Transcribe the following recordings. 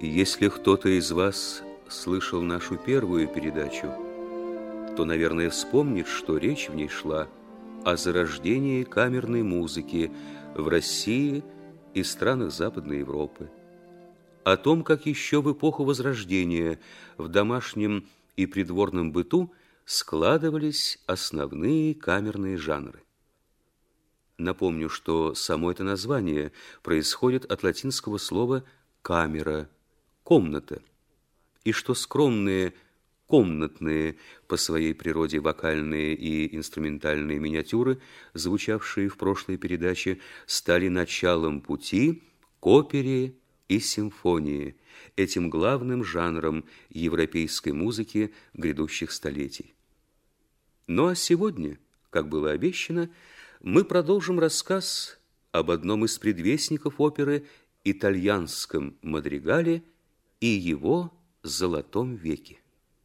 Если кто-то из вас слышал нашу первую передачу, то, наверное, вспомнит, что речь в ней шла о зарождении камерной музыки в России и странах Западной Европы, о том, как еще в эпоху Возрождения в домашнем и придворном быту складывались основные камерные жанры. Напомню, что само это название происходит от латинского слова «камера», «комната», и что скромные комнатные по своей природе вокальные и инструментальные миниатюры, звучавшие в прошлой передаче, стали началом пути к опере и симфонии, этим главным жанром европейской музыки грядущих столетий. Ну а сегодня, как было обещано, мы продолжим рассказ об одном из предвестников оперы, итальянском мадригале и его золотом веке.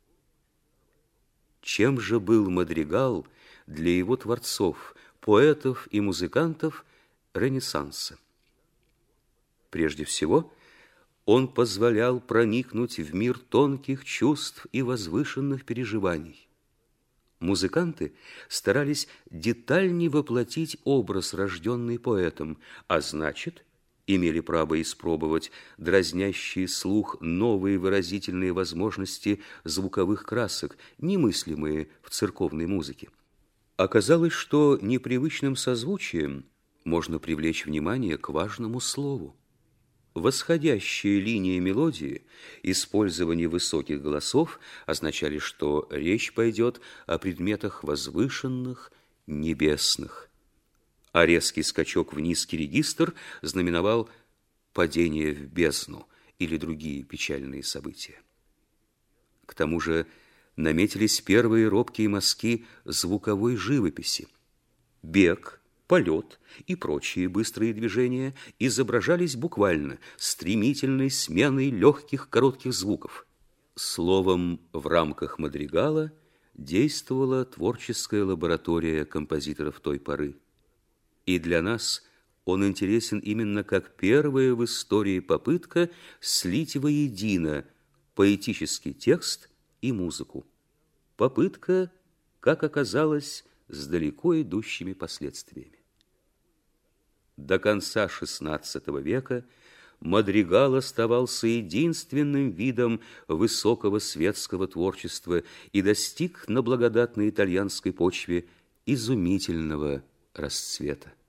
Чем же был мадригал для его творцов, поэтов и музыкантов Ренессанса? Прежде всего, он позволял проникнуть в мир тонких чувств и возвышенных переживаний. Музыканты старались детальнее воплотить образ, рожденный поэтом, а значит, имели право испробовать дразнящие слух новые выразительные возможности звуковых красок, немыслимые в церковной музыке. Оказалось, что непривычным созвучием можно привлечь внимание к важному слову. Восходящие линии мелодии, использование высоких голосов означали, что речь пойдет о предметах возвышенных, небесных. А резкий скачок в низкий регистр знаменовал падение в бездну или другие печальные события. К тому же наметились первые робкие мазки звуковой живописи. Бег, полет и прочие быстрые движения изображались буквально стремительной сменой легких коротких звуков. Словом, в рамках мадригала действовала творческая лаборатория композиторов той поры. И для нас он интересен именно как первая в истории попытка слить воедино поэтический текст и музыку. Попытка, как оказалось, с далеко идущими последствиями. До конца XVI века мадригал оставался единственным видом высокого светского творчества и достиг на благодатной итальянской почве изумительного расцвета.